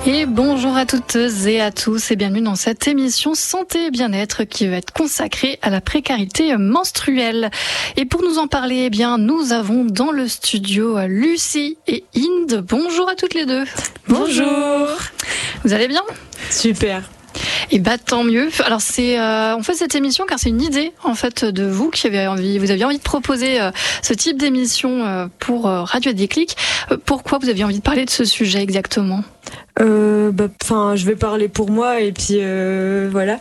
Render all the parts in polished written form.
Et bonjour à toutes et à tous et bienvenue dans cette émission Santé et Bien-être qui va être consacrée à la précarité menstruelle. Et pour nous en parler, eh bien, nous avons dans le studio Lucie et Inde. Bonjour à toutes les deux. Bonjour. Vous allez bien ? Super. Et tant mieux. Alors on fait cette émission car c'est une idée en fait de vous qui avez envie, vous aviez envie de proposer ce type d'émission pour Radio Déclic. Pourquoi vous aviez envie de parler de ce sujet exactement ? Je vais parler pour moi et puis voilà.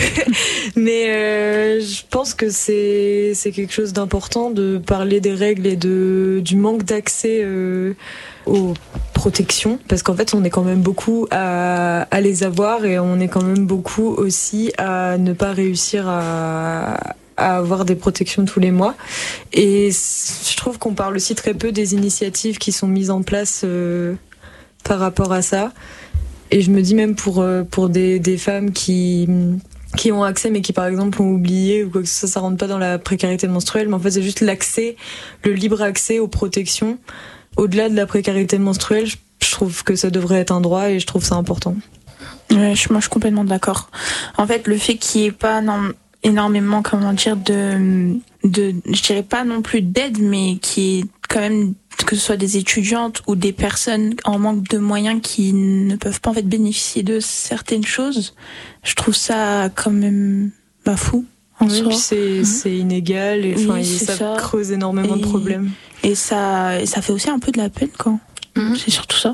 Mais je pense que c'est quelque chose d'important de parler des règles et du manque d'accès aux protections, parce qu'en fait on est quand même beaucoup à les avoir et on est quand même beaucoup aussi à ne pas réussir à avoir des protections tous les mois. Et je trouve qu'on parle aussi très peu des initiatives qui sont mises en place par rapport à ça. Et je me dis même pour des femmes qui ont accès mais qui par exemple ont oublié ou quoi que ce soit, ça rentre pas dans la précarité menstruelle, mais en fait c'est juste l'accès, le libre accès aux protections. Au-delà de la précarité menstruelle, je trouve que ça devrait être un droit et je trouve ça important. Ouais, moi je suis complètement d'accord. En fait, le fait qu'il n'y ait pas énormément, je dirais pas non plus d'aide, mais qui est quand même, que ce soit des étudiantes ou des personnes en manque de moyens qui ne peuvent pas en fait bénéficier de certaines choses, je trouve ça quand même fou. Oui, puis c'est inégal et ça creuse énormément de problèmes. Et ça fait aussi un peu de la peine, quoi. C'est surtout ça.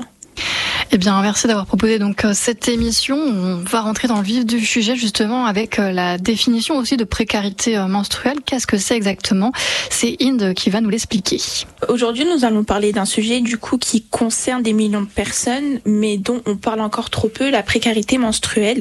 Eh bien, merci d'avoir proposé donc cette émission. On va rentrer dans le vif du sujet justement avec la définition aussi de précarité menstruelle. Qu'est-ce que c'est exactement ? C'est Inde qui va nous l'expliquer. Aujourd'hui, nous allons parler d'un sujet du coup qui concerne des millions de personnes, mais dont on parle encore trop peu, la précarité menstruelle.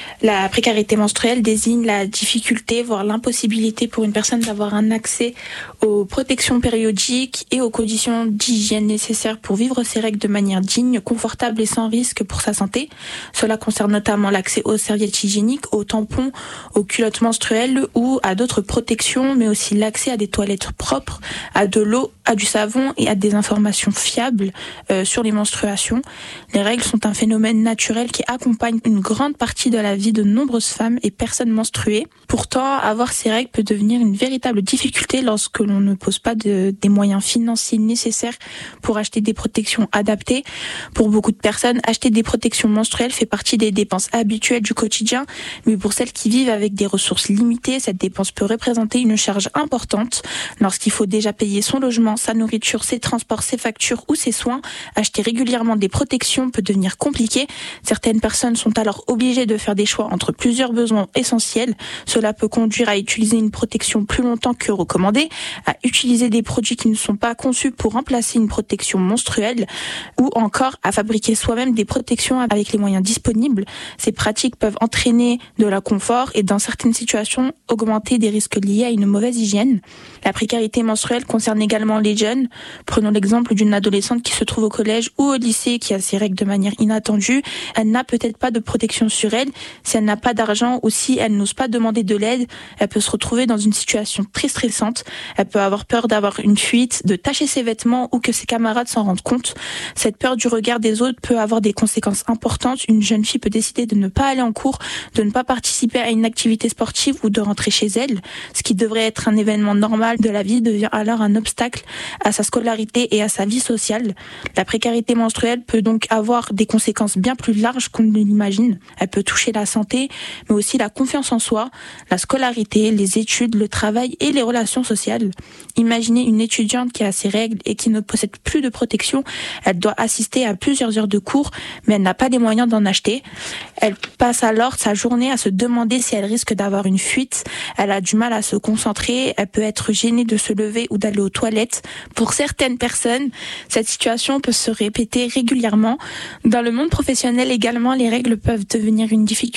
La précarité menstruelle désigne la difficulté, voire l'impossibilité pour une personne d'avoir un accès aux protections périodiques et aux conditions d'hygiène nécessaires pour vivre ses règles de manière digne, confortable et sans risque pour sa santé. Cela concerne notamment l'accès aux serviettes hygiéniques, aux tampons, aux culottes menstruelles ou à d'autres protections, mais aussi l'accès à des toilettes propres, à de l'eau, à du savon et à des informations fiables sur les menstruations. Les règles sont un phénomène naturel qui accompagne une grande partie de la vie de nombreuses femmes et personnes menstruées. Pourtant, avoir ces règles peut devenir une véritable difficulté lorsque l'on ne pose pas des moyens financiers nécessaires pour acheter des protections adaptées. Pour beaucoup de personnes, acheter des protections menstruelles fait partie des dépenses habituelles du quotidien, mais pour celles qui vivent avec des ressources limitées, cette dépense peut représenter une charge importante. Lorsqu'il faut déjà payer son logement, sa nourriture, ses transports, ses factures ou ses soins, acheter régulièrement des protections peut devenir compliqué. Certaines personnes sont alors obligées de faire des choix entre plusieurs besoins essentiels. Cela peut conduire à utiliser une protection plus longtemps que recommandé, à utiliser des produits qui ne sont pas conçus pour remplacer une protection menstruelle, ou encore à fabriquer soi-même des protections avec les moyens disponibles. Ces pratiques peuvent entraîner de l'inconfort et dans certaines situations augmenter des risques liés à une mauvaise hygiène. La précarité menstruelle concerne également les jeunes. Prenons l'exemple d'une adolescente qui se trouve au collège ou au lycée qui a ses règles de manière inattendue. Elle n'a peut-être pas de protection sur elle. Si elle n'a pas d'argent ou si elle n'ose pas demander de l'aide, elle peut se retrouver dans une situation très stressante. Elle peut avoir peur d'avoir une fuite, de tacher ses vêtements ou que ses camarades s'en rendent compte. Cette peur du regard des autres peut avoir des conséquences importantes. Une jeune fille peut décider de ne pas aller en cours, de ne pas participer à une activité sportive ou de rentrer chez elle. Ce qui devrait être un événement normal de la vie devient alors un obstacle à sa scolarité et à sa vie sociale. La précarité menstruelle peut donc avoir des conséquences bien plus larges qu'on ne l'imagine. Elle peut toucher la santé, mais aussi la confiance en soi, la scolarité, les études, le travail et les relations sociales. Imaginez une étudiante qui a ses règles et qui ne possède plus de protection. Elle doit assister à plusieurs heures de cours, mais elle n'a pas les moyens d'en acheter. Elle passe alors sa journée à se demander si elle risque d'avoir une fuite. Elle a du mal à se concentrer. Elle peut être gênée de se lever ou d'aller aux toilettes. Pour certaines personnes, cette situation peut se répéter régulièrement. Dans le monde professionnel également, les règles peuvent devenir une difficulté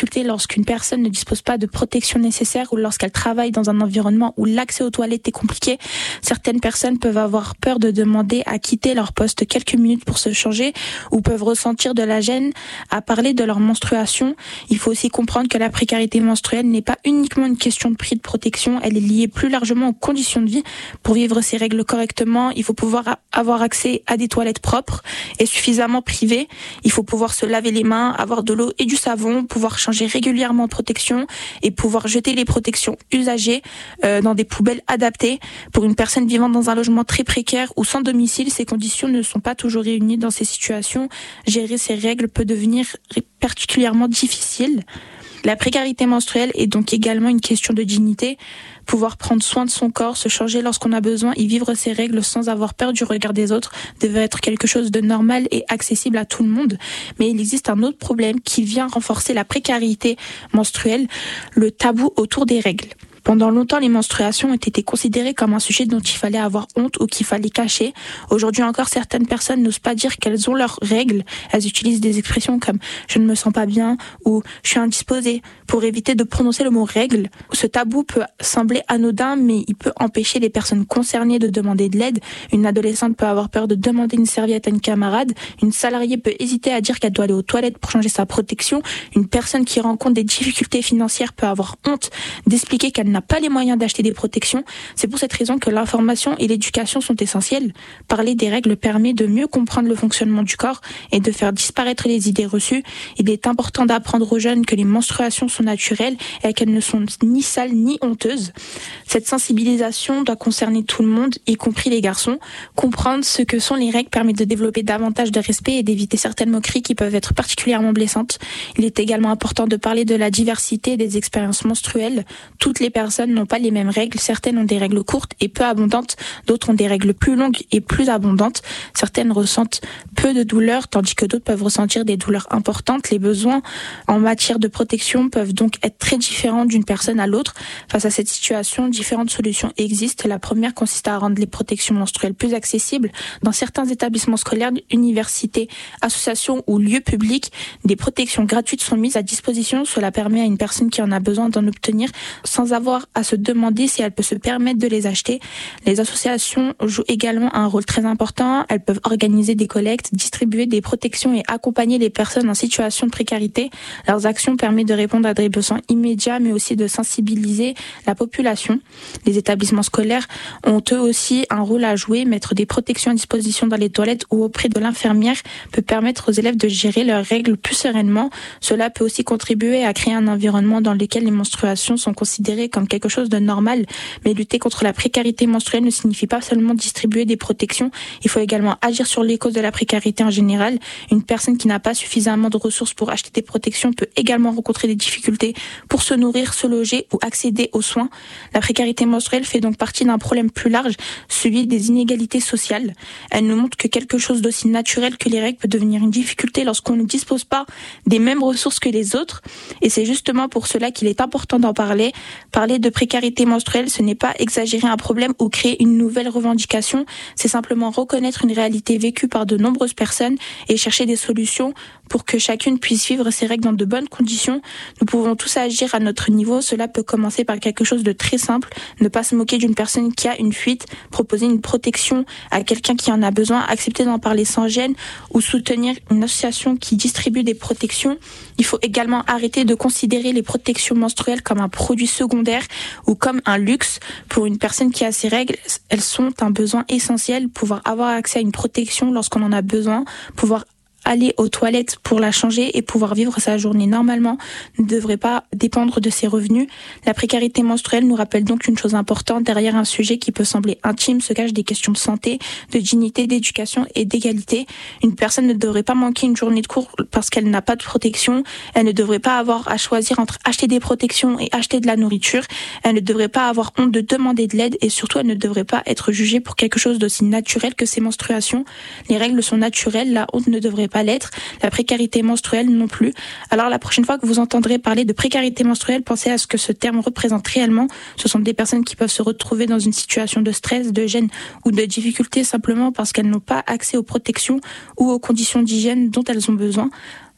difficultés lorsqu'une personne ne dispose pas de protection nécessaire ou lorsqu'elle travaille dans un environnement où l'accès aux toilettes est compliqué. Certaines personnes peuvent avoir peur de demander à quitter leur poste quelques minutes pour se changer ou peuvent ressentir de la gêne à parler de leur menstruation. Il faut aussi comprendre que la précarité menstruelle n'est pas uniquement une question de prix de protection, elle est liée plus largement aux conditions de vie. Pour vivre ces règles correctement, il faut pouvoir avoir accès à des toilettes propres et suffisamment privées. Il faut pouvoir se laver les mains, avoir de l'eau et du savon, pouvoir changer régulièrement de protection et pouvoir jeter les protections usagées dans des poubelles adaptées. Pour une personne vivant dans un logement très précaire ou sans domicile, ces conditions ne sont pas toujours réunies. Dans ces situations, gérer ces règles peut devenir particulièrement difficile. La précarité menstruelle est donc également une question de dignité. Pouvoir prendre soin de son corps, se changer lorsqu'on a besoin et vivre ses règles sans avoir peur du regard des autres devrait être quelque chose de normal et accessible à tout le monde. Mais il existe un autre problème qui vient renforcer la précarité menstruelle, le tabou autour des règles. Pendant longtemps, les menstruations ont été considérées comme un sujet dont il fallait avoir honte ou qu'il fallait cacher. Aujourd'hui encore, certaines personnes n'osent pas dire qu'elles ont leurs règles. Elles utilisent des expressions comme « je ne me sens pas bien » ou « je suis indisposée » pour éviter de prononcer le mot « règle ». Ce tabou peut sembler anodin, mais il peut empêcher les personnes concernées de demander de l'aide. Une adolescente peut avoir peur de demander une serviette à une camarade. Une salariée peut hésiter à dire qu'elle doit aller aux toilettes pour changer sa protection. Une personne qui rencontre des difficultés financières peut avoir honte d'expliquer qu'elle n'a pas les moyens d'acheter des protections. C'est pour cette raison que l'information et l'éducation sont essentielles. Parler des règles permet de mieux comprendre le fonctionnement du corps et de faire disparaître les idées reçues. Il est important d'apprendre aux jeunes que les menstruations sont naturelles et qu'elles ne sont ni sales ni honteuses. Cette sensibilisation doit concerner tout le monde, y compris les garçons. Comprendre ce que sont les règles permet de développer davantage de respect et d'éviter certaines moqueries qui peuvent être particulièrement blessantes. Il est également important de parler de la diversité des expériences menstruelles. Toutes les personnes n'ont pas les mêmes règles. Certaines ont des règles courtes et peu abondantes, d'autres ont des règles plus longues et plus abondantes. Certaines ressentent peu de douleurs, tandis que d'autres peuvent ressentir des douleurs importantes. Les besoins en matière de protection peuvent donc être très différents d'une personne à l'autre. Face à cette situation, différentes solutions existent. La première consiste à rendre les protections menstruelles plus accessibles. Dans certains établissements scolaires, universités, associations ou lieux publics, des protections gratuites sont mises à disposition. Cela permet à une personne qui en a besoin d'en obtenir sans avoir à se demander si elle peut se permettre de les acheter. Les associations jouent également un rôle très important. Elles peuvent organiser des collectes, distribuer des protections et accompagner les personnes en situation de précarité. Leurs actions permettent de répondre à des besoins immédiats, mais aussi de sensibiliser la population. Les établissements scolaires ont eux aussi un rôle à jouer. Mettre des protections à disposition dans les toilettes ou auprès de l'infirmière peut permettre aux élèves de gérer leurs règles plus sereinement. Cela peut aussi contribuer à créer un environnement dans lequel les menstruations sont considérées comme quelque chose de normal. Mais lutter contre la précarité menstruelle ne signifie pas seulement distribuer des protections. Il faut également agir sur les causes de la précarité en général. Une personne qui n'a pas suffisamment de ressources pour acheter des protections peut également rencontrer des difficultés pour se nourrir, se loger ou accéder aux soins. La précarité menstruelle fait donc partie d'un problème plus large, celui des inégalités sociales. Elle nous montre que quelque chose d'aussi naturel que les règles peut devenir une difficulté lorsqu'on ne dispose pas des mêmes ressources que les autres. Et c'est justement pour cela qu'il est important d'en parler. Parler de précarité menstruelle, ce n'est pas exagérer un problème ou créer une nouvelle revendication, c'est simplement reconnaître une réalité vécue par de nombreuses personnes et chercher des solutions pour que chacune puisse vivre ses règles dans de bonnes conditions. Nous pouvons tous agir à notre niveau. Cela peut commencer par quelque chose de très simple. Ne pas se moquer d'une personne qui a une fuite, proposer une protection à quelqu'un qui en a besoin, accepter d'en parler sans gêne ou soutenir une association qui distribue des protections. Il faut également arrêter de considérer les protections menstruelles comme un produit secondaire ou comme un luxe. Pour une personne qui a ses règles, elles sont un besoin essentiel. Pouvoir avoir accès à une protection lorsqu'on en a besoin, pouvoir aller aux toilettes pour la changer et pouvoir vivre sa journée normalement ne devrait pas dépendre de ses revenus. La précarité menstruelle nous rappelle donc une chose importante. Derrière un sujet qui peut sembler intime se cachent des questions de santé, de dignité, d'éducation et d'égalité. Une personne ne devrait pas manquer une journée de cours parce qu'elle n'a pas de protection. Elle ne devrait pas avoir à choisir entre acheter des protections et acheter de la nourriture. Elle ne devrait pas avoir honte de demander de l'aide et surtout elle ne devrait pas être jugée pour quelque chose d'aussi naturel que ses menstruations. Les règles sont naturelles, la honte ne devrait pas l'être, la précarité menstruelle non plus. Alors la prochaine fois que vous entendrez parler de précarité menstruelle, pensez à ce que ce terme représente réellement. Ce sont des personnes qui peuvent se retrouver dans une situation de stress, de gêne ou de difficulté simplement parce qu'elles n'ont pas accès aux protections ou aux conditions d'hygiène dont elles ont besoin.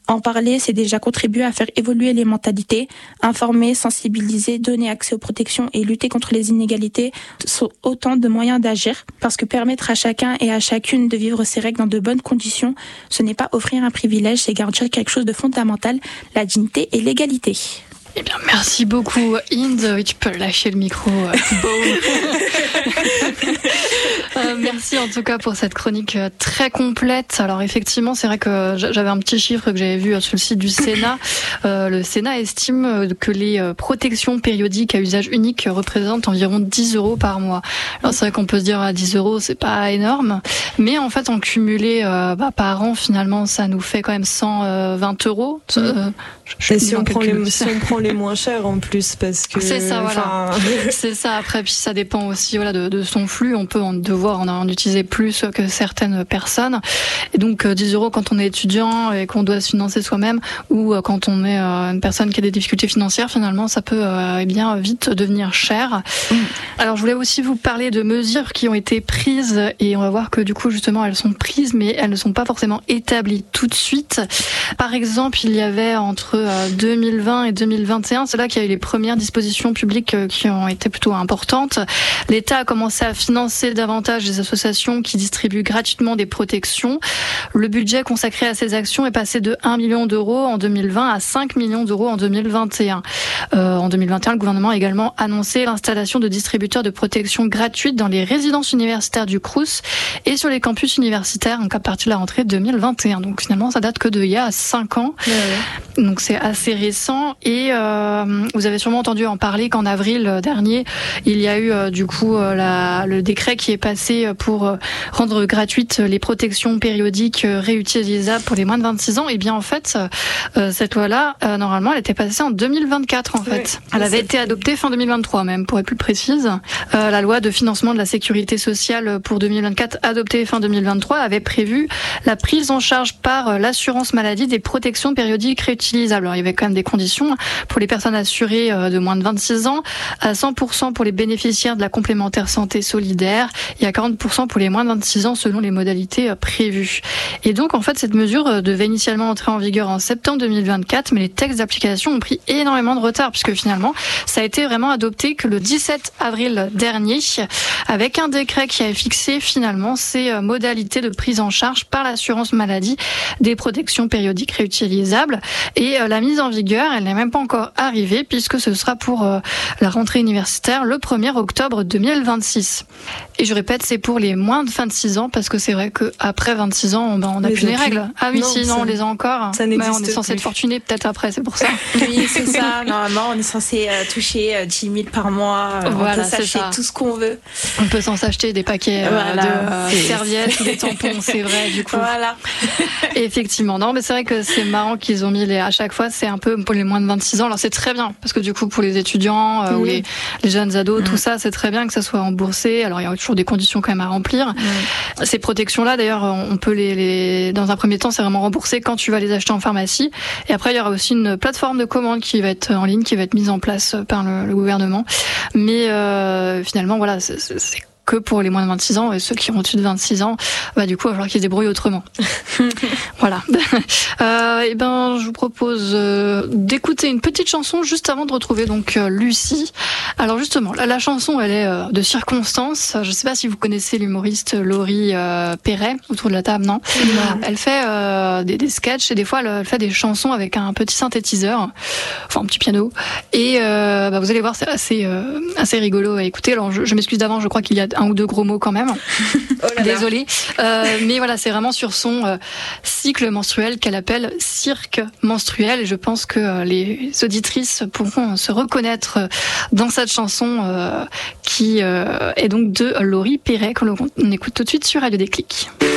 En parler, c'est déjà contribuer à faire évoluer les mentalités. Informer, sensibiliser, donner accès aux protections et lutter contre les inégalités sont autant de moyens d'agir. Parce que permettre à chacun et à chacune de vivre ses règles dans de bonnes conditions, ce n'est pas offrir un privilège, c'est garantir quelque chose de fondamental, la dignité et l'égalité. Eh bien, merci beaucoup, Inde. Oui, tu peux lâcher le micro. Merci en tout cas pour cette chronique très complète. Alors effectivement, c'est vrai que j'avais un petit chiffre que j'avais vu sur le site du Sénat. Le Sénat estime que les protections périodiques à usage unique représentent environ 10 € par mois. Alors c'est vrai qu'on peut se dire à 10 €, c'est pas énorme, mais en fait en cumulé par an, finalement, ça nous fait quand même 120 €. Et si on prend les moins chers en plus, parce que c'est ça, voilà. C'est ça. Après, puis ça dépend aussi, voilà, de son flux. On peut devoir en utiliser plus que certaines personnes. Et donc 10 € quand on est étudiant et qu'on doit se financer soi-même, ou quand on est une personne qui a des difficultés financières, finalement, ça peut bien vite devenir cher. Alors, je voulais aussi vous parler de mesures qui ont été prises, et on va voir que du coup, justement, elles sont prises, mais elles ne sont pas forcément établies tout de suite. Par exemple, il y avait entre 2020 et 2021, c'est là qu'il y a eu les premières dispositions publiques qui ont été plutôt importantes. L'État a commencé à financer davantage des associations qui distribuent gratuitement des protections. Le budget consacré à ces actions est passé de 1 million d'euros en 2020 à 5 millions d'euros en 2021. En 2021, le gouvernement a également annoncé l'installation de distributeurs de protection gratuite dans les résidences universitaires du Crous et sur les campus universitaires, donc à partir de la rentrée 2021. Donc finalement, ça date que d'il y a 5 ans. Ouais. Donc c'est assez récent, et vous avez sûrement entendu en parler qu'en avril dernier, il y a eu du coup le décret qui est passé pour rendre gratuites les protections périodiques réutilisables pour les moins de 26 ans. Et bien en fait, cette loi-là, normalement, elle était passée en 2024 en fait. Ouais, elle avait été adoptée fin 2023 même, pour être plus précise. La loi de financement de la sécurité sociale pour 2024, adoptée fin 2023, avait prévu la prise en charge par l'assurance maladie des protections périodiques réutilisables. Alors, il y avait quand même des conditions pour les personnes assurées de moins de 26 ans, à 100% pour les bénéficiaires de la complémentaire santé solidaire et à 40% pour les moins de 26 ans selon les modalités prévues. Et donc en fait cette mesure devait initialement entrer en vigueur en septembre 2024, mais les textes d'application ont pris énormément de retard puisque finalement ça a été vraiment adopté que le 17 avril dernier avec un décret qui a fixé finalement ces modalités de prise en charge par l'assurance maladie des protections périodiques réutilisables. Et la mise en vigueur, elle n'est même pas encore arrivée puisque ce sera pour la rentrée universitaire le 1er octobre 2026. Et je répète, c'est pour les moins de 26 ans parce que c'est vrai qu'après 26 ans, on n'a plus les règles. Ah oui, sinon on les a encore. Ça n'existe on est censé être fortuné peut-être après, c'est pour ça. Oui, c'est ça. Normalement, on est censé toucher 10 000 par mois. Voilà, on peut s'acheter tout ce qu'on veut. On peut s'en s'acheter des paquets de serviettes, des tampons, c'est vrai, du coup. Voilà. Et effectivement, non, mais c'est vrai que c'est marrant qu'ils ont mis à chaque fois, c'est un peu pour les moins de 26 ans. Alors c'est très bien parce que du coup pour les étudiants ou les jeunes ados, tout ça, c'est très bien que ça soit remboursé. Alors il y a toujours des conditions quand même à remplir. Ces protections-là, d'ailleurs, on peut dans un premier temps, c'est vraiment remboursé quand tu vas les acheter en pharmacie. Et après, il y aura aussi une plateforme de commande qui va être en ligne, qui va être mise en place par le gouvernement. Mais finalement, voilà, c'est que pour les moins de 26 ans, et ceux qui ont au-dessus de 26 ans, du coup, il va falloir qu'ils se débrouillent autrement. Voilà. Et je vous propose d'écouter une petite chanson juste avant de retrouver donc Lucie. Alors justement, la chanson, elle est de circonstance. Je sais pas si vous connaissez l'humoriste Laurie Perret, autour de la table, non? Elle fait des sketchs et des fois elle fait des chansons avec un petit synthétiseur, enfin un petit piano. Et vous allez voir, c'est assez rigolo à écouter. Alors je m'excuse d'avance, je crois qu'il y a 1 ou 2 gros mots quand même. Oh là là. Désolée. Mais voilà, c'est vraiment sur son cycle menstruel qu'elle appelle cirque menstruel. Et je pense que les auditrices pourront se reconnaître dans cette chanson qui est donc de Laurie Perret, qu'on écoute tout de suite sur Radio Déclic.